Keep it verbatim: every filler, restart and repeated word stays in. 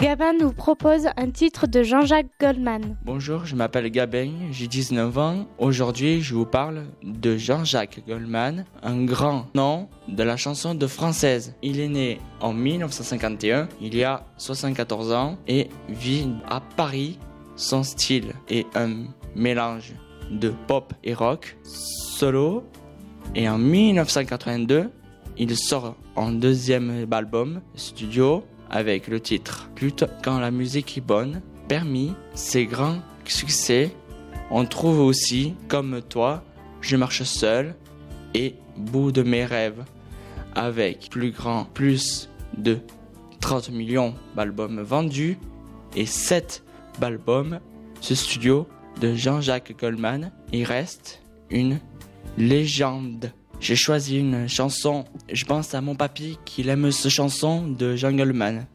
Gabin nous propose un titre de Jean-Jacques Goldman. Bonjour, je m'appelle Gabin, j'ai dix-neuf ans. Aujourd'hui, je vous parle de Jean-Jacques Goldman, un grand nom de la chanson de française. Il est né en dix-neuf cent cinquante et un, il y a soixante-quatorze ans et vit à Paris. Son style est un mélange de pop et rock solo. Et en dix-neuf cent quatre-vingt-deux, il sort un deuxième album studio avec le titre « Lutte quand la musique est bonne ». Parmi ses grands succès, on trouve aussi « Comme toi »,« Je marche seul » et « Bout de mes rêves ». Avec plus grand, plus de trente millions d'albums vendus et sept albums, ce studio de Jean-Jacques Goldman, il reste une légende. J'ai choisi une chanson, je pense à mon papy qu'il aime cette chanson de Jean Goldman.